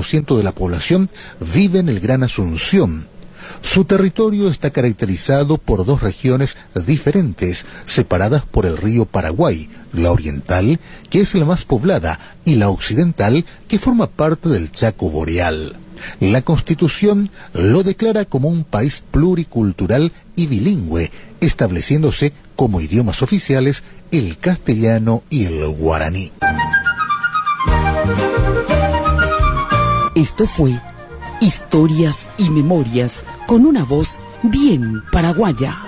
60% de la población vive en el Gran Asunción. Su territorio está caracterizado por dos regiones diferentes, separadas por el río Paraguay, la oriental, que es la más poblada, y la occidental, que forma parte del Chaco Boreal. La Constitución lo declara como un país pluricultural y bilingüe, estableciéndose como idiomas oficiales el castellano y el guaraní. Esto fue Historias y Memorias con una voz bien paraguaya.